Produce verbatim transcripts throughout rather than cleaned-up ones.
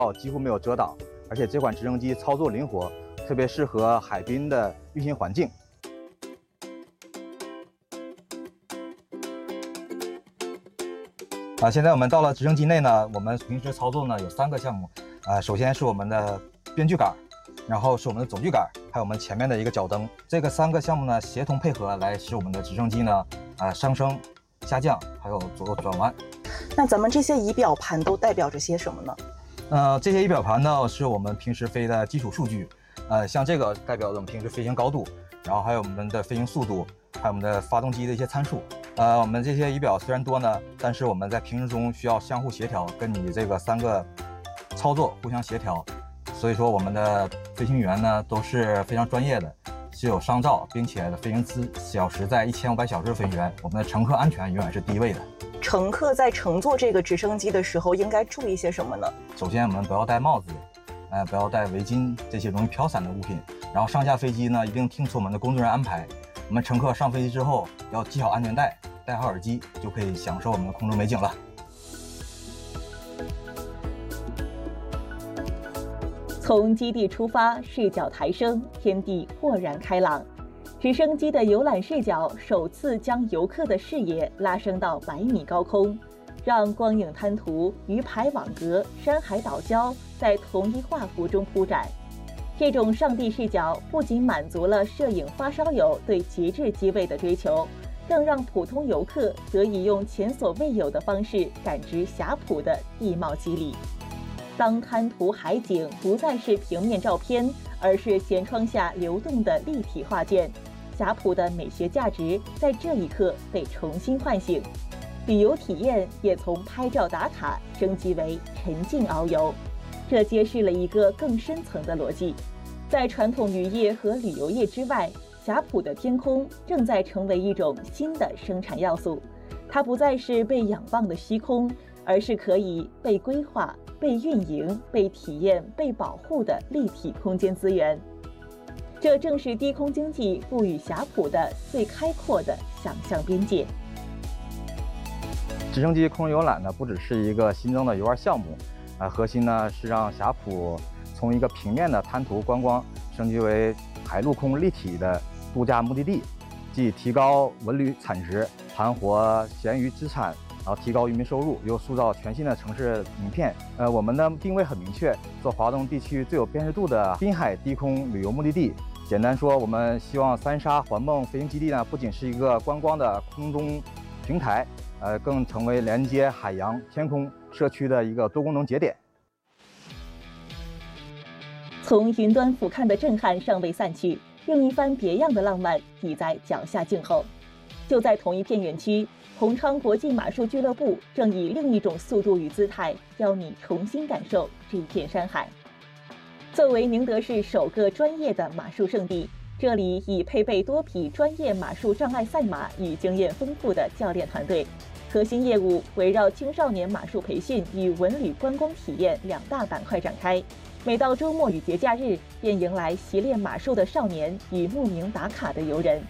几乎没有遮挡，而且这款直升机操作灵活，特别适合海滨的运行环境。啊，现在我们到了直升机内呢，我们平时操作呢有三个项目，啊，首先是我们的编距杆，然后是我们的总距杆，还有我们前面的一个脚蹬，这个三个项目呢协同配合来使我们的直升机呢，啊上升、下降，还有左右转弯。 那咱们这些仪表盘都代表着些什么呢？ 呃，这些仪表盘呢是我们平时飞的基础数据，呃，像这个代表了我们平时飞行高度，然后还有我们的飞行速度，还有我们的发动机的一些参数。呃，我们这些仪表虽然多呢，但是我们在平时中需要相互协调，跟你这个三个操作互相协调。所以说，我们的飞行员呢都是非常专业的，是有商照，并且飞行次小时在一千五百小时的飞行员，我们的乘客安全永远是第一位的。 乘客在乘坐这个直升机的时候应该注意些什么呢？ 首先，我们不要戴帽子，呃，不要戴围巾这些容易飘散的物品。然后上下飞机呢，一定听从我们的工作人员安排。我们乘客上飞机之后要系好安全带，戴好耳机，就可以享受我们的空中美景了。 从基地出发，视角抬升，天地豁然开朗。直升机的游览视角首次将游客的视野拉升到百米高空，让光影滩涂、鱼排网格、山海岛礁在同一画幅中铺展。这种上帝视角不仅满足了摄影发烧友对极致机位的追求，更让普通游客得以用前所未有的方式感知霞浦的地貌肌理。当滩涂海景不再是平面照片，而是舷窗下流动的立体画卷，霞浦的美学价值在这一刻被重新唤醒，旅游体验也从拍照打卡升级为沉浸遨游。这揭示了一个更深层的逻辑，在传统渔业和旅游业之外，霞浦的天空正在成为一种新的生产要素。它不再是被仰望的虚空，而是可以被规划、被运营、被体验、被保护的立体空间资源。这正是低空经济赋予霞浦的最开阔的想象边界。 直升机空中游览呢，不只是一个新增的游玩项目，呃，核心呢是让霞浦从一个平面的滩涂观光升级为海陆空立体的度假目的地，既提高文旅产值，盘活闲鱼资产，然后提高渔民收入，又塑造全新的城市名片。呃，我们的定位很明确，做华东地区最有辨识度的滨海低空旅游目的地。简单说，我们希望三沙环梦飞行基地呢，不仅是一个观光的空中平台，呃，更成为连接海洋、天空、社区的一个多功能节点。 从云端俯瞰的震撼尚未散去，另一番别样的浪漫已在脚下静候。就在同一片园区，宏昌国际马术俱乐部正以另一种速度与姿态，邀你重新感受这一片山海。作为宁德市首个专业的马术圣地，这里已配备多匹专业马术障碍赛马与经验丰富的教练团队。核心业务围绕青少年马术培训与文旅观光体验两大板块展开。每到周末与节假日，便迎来习练马术的少年与慕名打卡的游人。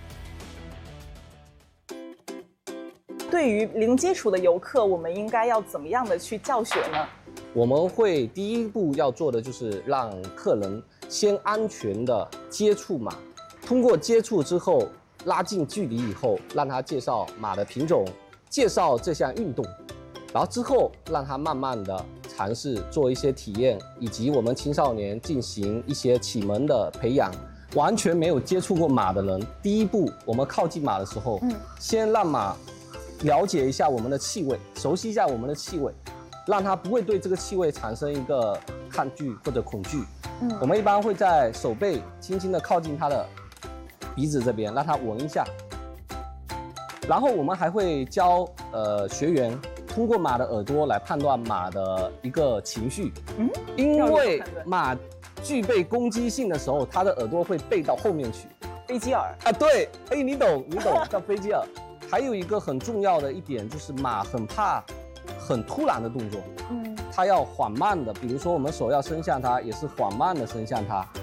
对于零接触的游客，我们应该要怎么样的去教学呢？ 我们会第一步要做的就是让客人先安全的接触马，通过接触之后拉近距离以后，让他介绍马的品种，介绍这项运动，然后之后让他慢慢的尝试做一些体验，以及我们青少年进行一些启蒙的培养。完全没有接触过马的人，第一步我们靠近马的时候，嗯，先让马了解一下我们的气味，熟悉一下我们的气味，让他不会对这个气味产生一个抗拒或者恐惧。嗯，我们一般会在手背轻轻的靠近他的鼻子这边，让他闻一下。然后我们还会教呃学员通过马的耳朵来判断马的一个情绪。嗯，因为马具备攻击性的时候，它的耳朵会背到后面去。 飞机耳啊，对，哎，你懂，你懂，叫飞机耳。还有一个很重要的一点就是马很怕很突然的动作，嗯，它要缓慢的，比如说我们手要伸向它，也是缓慢的伸向它。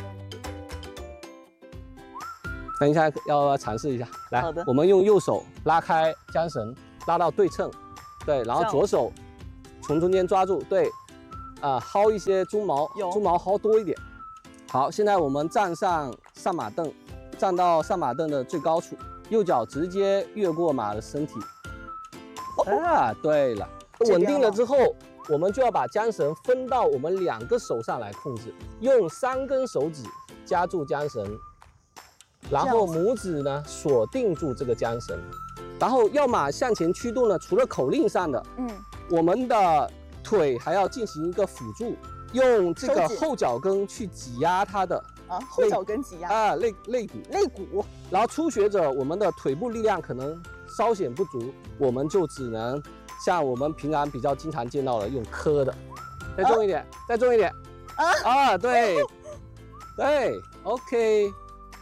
等一下要尝试一下，来， 好的， 我们用右手拉开缰绳，拉到对称，对，然后左手从中间抓住，对， 啊、薅一些猪毛， 有猪毛薅多一点。好，现在我们站上上马凳，站到上马凳的最高处，右脚直接越过马的身体。啊，对了，稳定了之后，我们就要把缰绳分到我们两个手上来控制，用三根手指夹住缰绳，然后拇指呢锁定住这个缰绳，然后要马向前驱动呢，除了口令上的， 嗯， 我们的腿还要进行一个辅助，用这个收紧后脚跟去挤压它的啊，后脚跟挤压啊肋肋骨。 肋骨。 然后初学者我们的腿部力量可能稍显不足，我们就只能像我们平常比较经常见到的用磕的，再重一点，啊、再重一点， 啊啊，对，对 ，OK。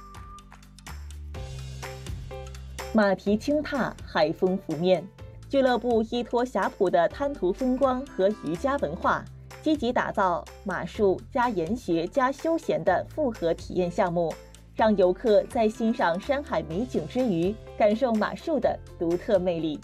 马蹄轻踏，海风拂面。俱乐部依托霞浦的滩涂风光和瑜伽文化，积极打造马术加研学加休闲的复合体验项目，让游客在欣赏山海美景之余，感受马术的独特魅力。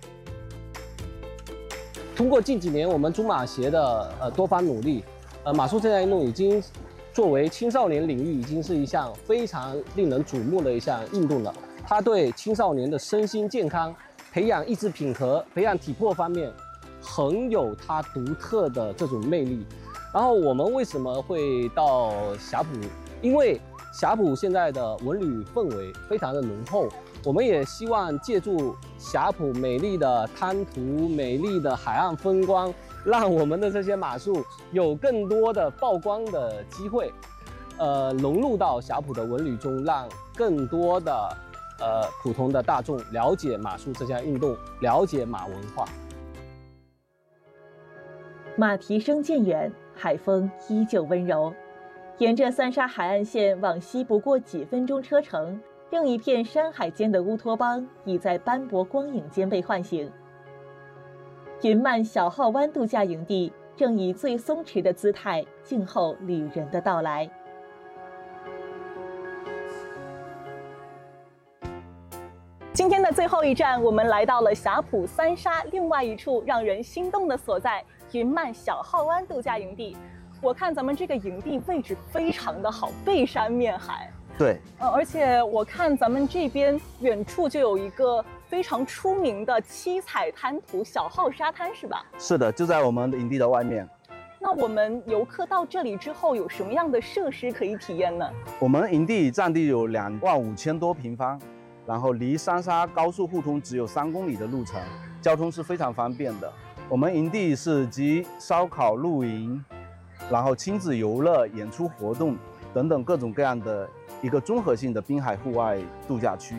通过近几年我们中马协的呃多方努力，呃，马术这项运动已经作为青少年领域，已经是一项非常令人瞩目的一项运动了。它对青少年的身心健康、培养意志品格、培养体魄方面，很有它独特的这种魅力。然后我们为什么会到霞浦？因为霞浦现在的文旅氛围非常的浓厚，我们也希望借助霞浦美丽的滩涂、美丽的海岸风光，让我们的这些马术有更多的曝光的机会，呃，融入到霞浦的文旅中，让更多的呃普通的大众了解马术这项运动，了解马文化。 马蹄声渐远，海风依旧温柔。沿着三沙海岸线往西不过几分钟车程，另一片山海间的乌托邦已在斑驳光影间被唤醒。云漫小号湾度假营地正以最松弛的姿态静候旅人的到来。 今天的最后一站，我们来到了霞浦三沙另外一处让人心动的所在——云漫小号湾度假营地。我看咱们这个营地位置非常的好，背山面海。 对， 呃，而且我看咱们这边远处就有一个非常出名的七彩滩涂小号沙滩，是吧？ 是的，就在我们营地的外面。 那我们游客到这里之后，有什么样的设施可以体验呢？ 我们营地占地有两万五千多平方，然后离三沙高速互通只有三公里的路程，交通是非常方便的。我们营地是集烧烤、露营，然后亲子游乐、演出活动等等各种各样的一个综合性的滨海户外度假区。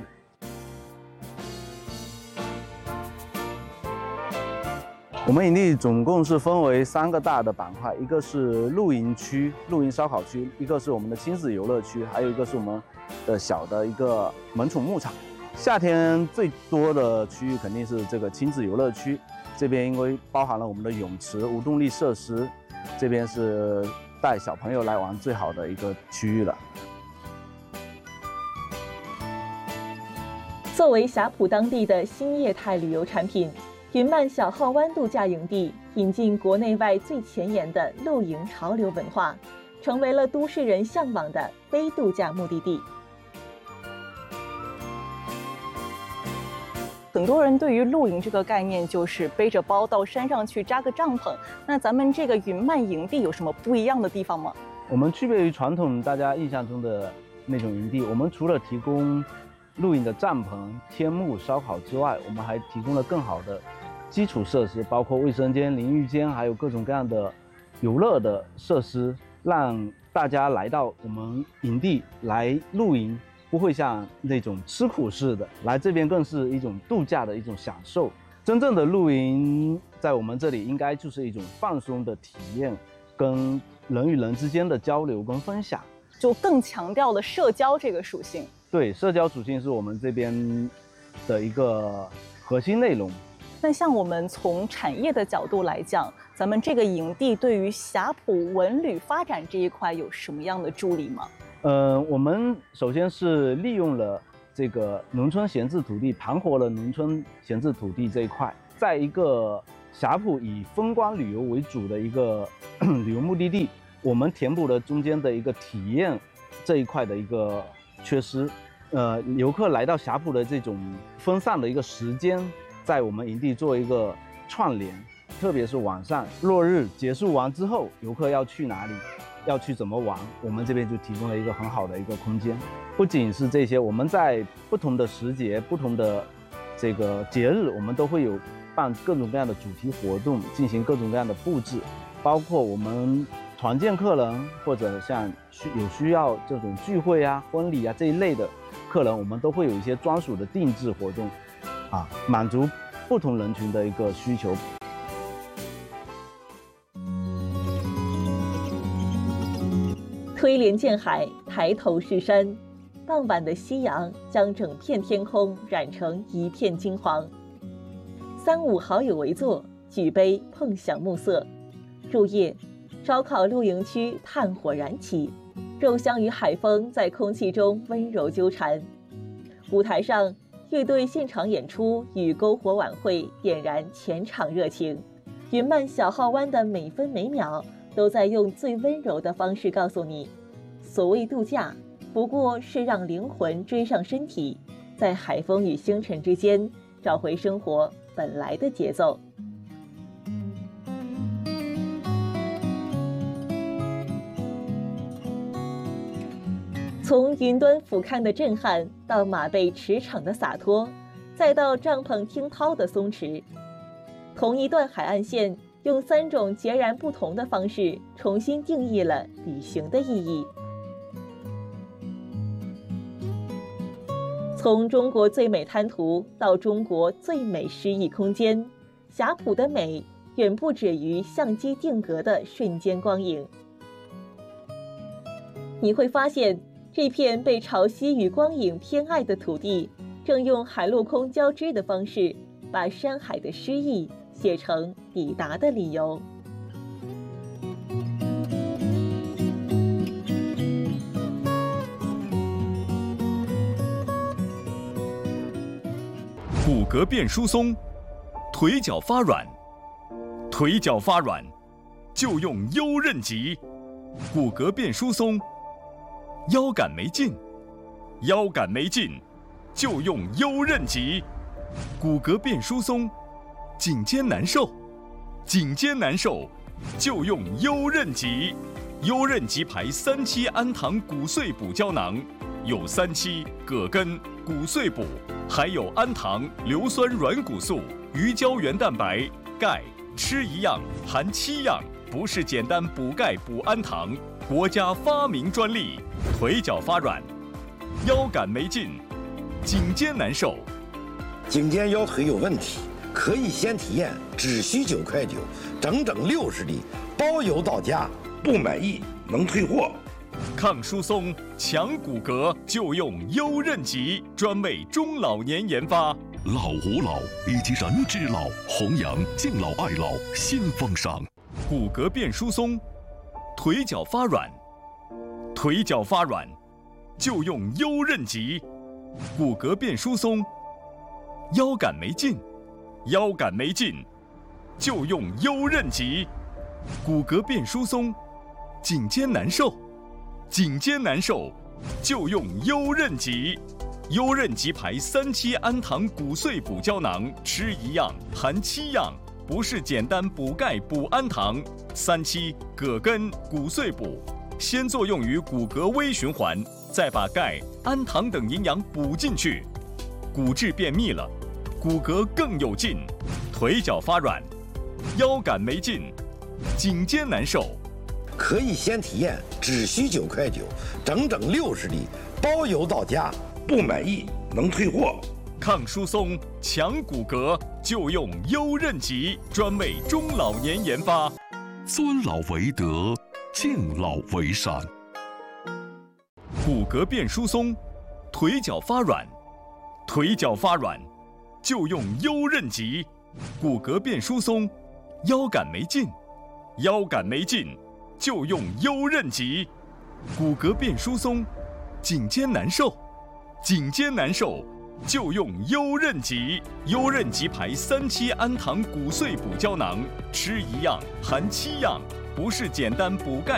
我们营地总共是分为三个大的板块，一个是露营区、露营烧烤区，一个是我们的亲子游乐区，还有一个是我们的小的一个萌宠牧场。夏天最多的区域肯定是这个亲子游乐区，这边因为包含了我们的泳池、无动力设施，这边是带小朋友来玩最好的一个区域了。 作为霞浦当地的新业态旅游产品，云漫小号湾度假营地引进国内外最前沿的露营潮流文化，成为了都市人向往的非度假目的地。 很多人对于露营这个概念就是背着包到山上去扎个帐篷，那咱们这个云漫营地有什么不一样的地方吗？ 我们区别于传统大家印象中的那种营地，我们除了提供露营的帐篷、天幕、烧烤之外，我们还提供了更好的基础设施，包括卫生间、淋浴间，还有各种各样的游乐的设施，让大家来到我们营地来露营，不会像那种吃苦似的，来这边更是一种度假的一种享受。真正的露营在我们这里应该就是一种放松的体验，跟人与人之间的交流跟分享， 就更强调了社交这个属性。 对，社交属性是我们这边的一个核心内容。 那像我们从产业的角度来讲，咱们这个营地对于霞浦文旅发展这一块有什么样的助力吗？ 呃，我们首先是利用了这个农村闲置土地，盘活了农村闲置土地这一块，在一个霞浦以风光旅游为主的一个旅游目的地，我们填补了中间的一个体验这一块的一个缺失。呃，游客来到霞浦的这种分散的一个时间，在我们营地做一个串联，特别是晚上落日结束完之后，游客要去哪里，要去怎么玩，我们这边就提供了一个很好的一个空间。不仅是这些，我们在不同的时节、不同的这个节日，我们都会有办各种各样的主题活动，进行各种各样的布置，包括我们团建客人或者像需有需要这种聚会啊、婚礼啊这一类的客人，我们都会有一些专属的定制活动，啊，满足不同人群的一个需求。 推帘见海，抬头是山，傍晚的夕阳将整片天空染成一片金黄。三五好友围坐，举杯碰享暮色。入夜，烧烤露营区炭火燃起，肉香与海风在空气中温柔纠缠。舞台上，乐队现场演出与篝火晚会点燃全场热情。云漫小号湾的每分每秒都在用最温柔的方式告诉你，所谓度假，不过是让灵魂追上身体，在海风与星辰之间找回生活本来的节奏。从云端俯瞰的震撼，到马背驰骋的洒脱，再到帐篷听涛的松弛，同一段海岸线，用三种截然不同的方式重新定义了旅行的意义。从中国最美滩涂到中国最美诗意空间，霞浦的美远不止于相机定格的瞬间光影。你会发现，这片被潮汐与光影偏爱的土地，正用海陆空交织的方式，把山海的诗意写成抵达的理由。 骨骼变疏松，腿脚发软，腿脚发软就用优韧极。骨骼变疏松，腰杆没劲，腰杆没劲就用优韧极。骨骼变疏松，颈肩难受，颈肩难受就用优韧极。优韧极牌三七氨糖骨碎补胶囊，有三七、葛根、骨碎补，还有氨糖、硫酸软骨素、鱼胶原蛋白、钙，吃一样含七样，不是简单补钙补氨糖，国家发明专利。腿脚发软，腰杆没劲，颈肩难受， 颈肩腰腿有问题，可以先体验，只需九块九，整整六十粒，包邮到家，不满意能退货。 抗疏松、强骨骼就用优韧极，专为中老年研发。 老吾老以及人之老，弘扬敬老爱老新风尚。 骨骼变疏松，腿脚发软，腿脚发软就用优韧极。骨骼变疏松，腰杆没劲，腰杆没劲就用优韧极。骨骼变疏松，颈肩难受，颈肩难受就用优韧极。优韧极牌三七氨糖骨碎补胶囊，吃一样含七样，不是简单补钙补氨糖。三七、葛根、骨碎补，先作用于骨骼微循环，再把钙、氨糖等营养补进去，骨质变密了，骨骼更有劲。腿脚发软，腰杆没劲，颈肩难受， 可以先体验，只需九块九，整整六十粒，包邮到家，不满意能退货。 抗疏松、强骨骼就用优韧极，专为中老年研发。 尊老为德，敬老为善。 骨骼变疏松，腿脚发软，腿脚发软就用优韧极。骨骼变疏松，腰杆没劲，腰杆没劲就用优韧极。骨骼变疏松，颈肩难受，颈肩难受就用优韧吉。优韧吉牌三七氨糖骨碎补胶囊，吃一样含七样，不是简单补钙。